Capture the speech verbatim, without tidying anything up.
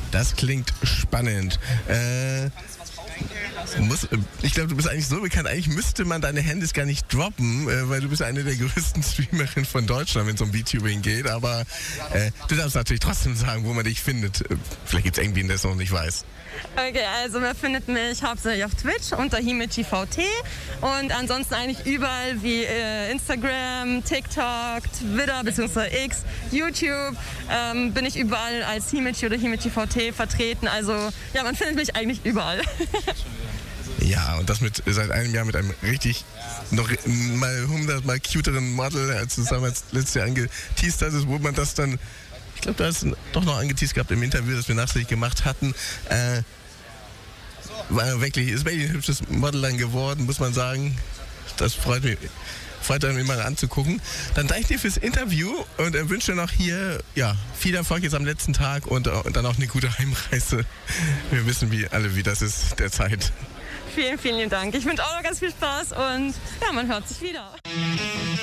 Das klingt spannend. Äh, muss, ich glaube, du bist eigentlich so bekannt. Eigentlich müsste man deine Handys gar nicht droppen, äh, weil du bist eine der größten Streamerinnen von Deutschland, wenn es um VTubing geht. Aber äh, du darfst natürlich trotzdem sagen, wo man dich findet. Vielleicht gibt es irgendwen, der es noch nicht weiß. Okay, also man findet mich hauptsächlich auf Twitch unter HimechiVT und ansonsten eigentlich überall wie äh, Instagram, TikTok, Twitter bzw. X, YouTube ähm, bin ich überall als Himechi oder HimechiVT vertreten. Also ja, man findet mich eigentlich überall. Ja, und das mit seit einem Jahr mit einem richtig noch mal hundertmal cuteren Model, als du es damals letztes Jahr angeteased hast, wo man das dann, ich glaube, du hast es doch noch angeteased gehabt im Interview, das wir nachträglich gemacht hatten. Äh, war wirklich, ist wirklich ein hübsches Model dann geworden, muss man sagen. Das freut mich. Freut mich mal anzugucken. Dann danke ich dir fürs Interview und äh, wünsche noch hier ja, viel Erfolg jetzt am letzten Tag und, äh, und dann auch eine gute Heimreise. Wir wissen wie alle, wie das ist derzeit. Vielen, vielen Dank. Ich wünsche auch noch ganz viel Spaß und ja, man hört sich wieder.